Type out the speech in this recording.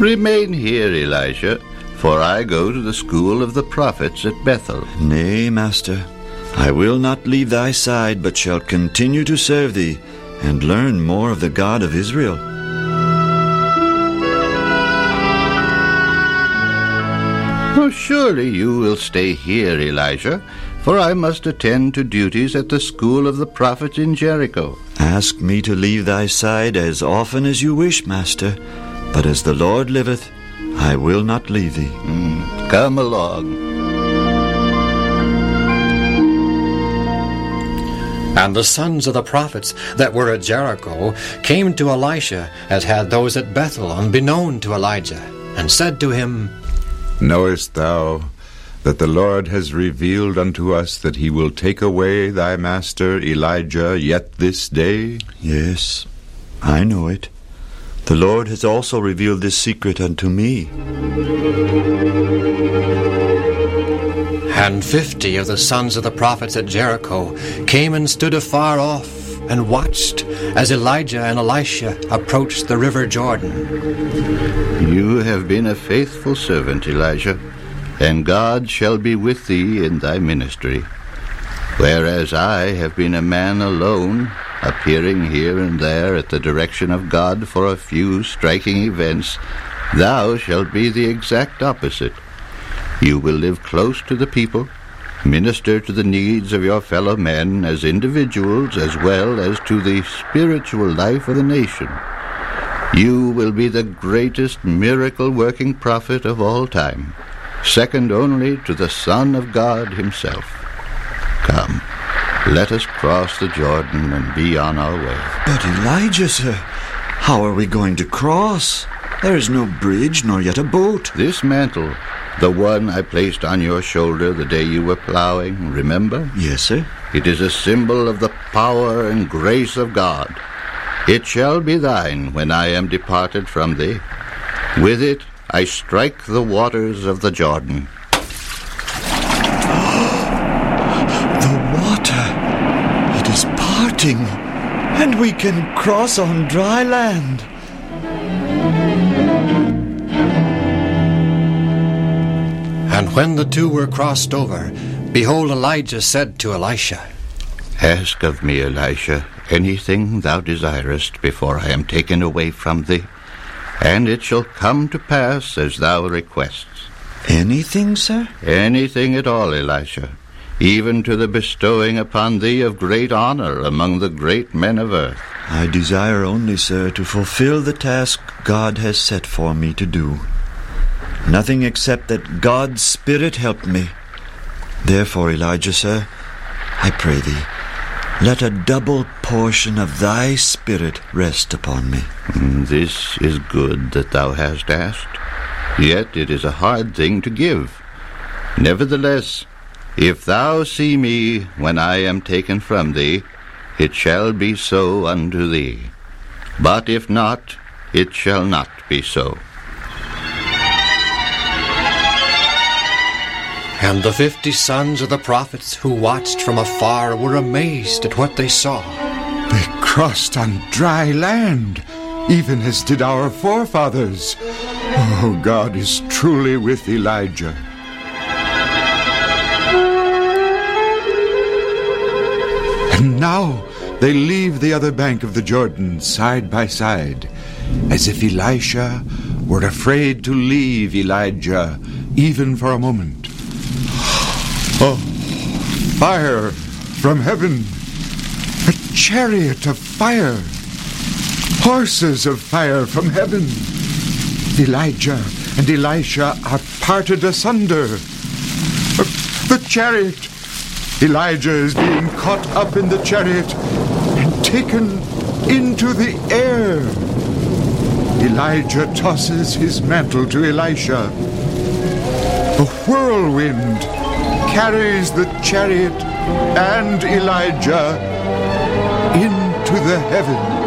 Remain here, Elijah, for I go to the school of the prophets at Bethel. Nay, Master, I will not leave thy side, but shall continue to serve thee, and learn more of the God of Israel. Oh, surely you will stay here, Elijah, for I must attend to duties at the school of the prophets in Jericho. Ask me to leave thy side as often as you wish, Master, but as the Lord liveth, I will not leave thee. Come along. And the sons of the prophets that were at Jericho came to Elisha, as had those at Bethel, unbeknown to Elijah, and said to him, Knowest thou that the Lord has revealed unto us that he will take away thy master Elijah yet this day? Yes, I know it. The Lord has also revealed this secret unto me. And 50 of the sons of the prophets at Jericho came and stood afar off, and watched as Elijah and Elisha approached the river Jordan. You have been a faithful servant, Elijah, and God shall be with thee in thy ministry. Whereas I have been a man alone, appearing here and there at the direction of God for a few striking events, thou shalt be the exact opposite. You will live close to the people, minister to the needs of your fellow men as individuals as well as to the spiritual life of the nation. You will be the greatest miracle-working prophet of all time, second only to the Son of God himself. Come, let us cross the Jordan and be on our way. But Elijah, sir, how are we going to cross? There is no bridge, nor yet a boat. This mantle, the one I placed on your shoulder the day you were plowing, remember? Yes, sir. It is a symbol of the power and grace of God. It shall be thine when I am departed from thee. With it I strike the waters of the Jordan. The water! It is parting, and we can cross on dry land. And when the two were crossed over, behold, Elijah said to Elisha, Ask of me, Elisha, anything thou desirest before I am taken away from thee, and it shall come to pass as thou requests. Anything, sir? Anything at all, Elisha, even to the bestowing upon thee of great honor among the great men of earth. I desire only, sir, to fulfill the task God has set for me to do. Nothing except that God's Spirit help me. Therefore, Elijah, sir, I pray thee, let a double portion of thy Spirit rest upon me. This is good that thou hast asked, yet it is a hard thing to give. Nevertheless, if thou see me when I am taken from thee, it shall be so unto thee. But if not, it shall not be so. And the 50 sons of the prophets who watched from afar were amazed at what they saw. They crossed on dry land, even as did our forefathers. Oh, God is truly with Elijah. And now they leave the other bank of the Jordan side by side, as if Elisha were afraid to leave Elijah even for a moment. Oh, fire from heaven, a chariot of fire, horses of fire from heaven. Elijah and Elisha are parted asunder. The chariot, Elijah is being caught up in the chariot and taken into the air. Elijah tosses his mantle to Elisha. A whirlwind carries the chariot and Elijah into the heavens.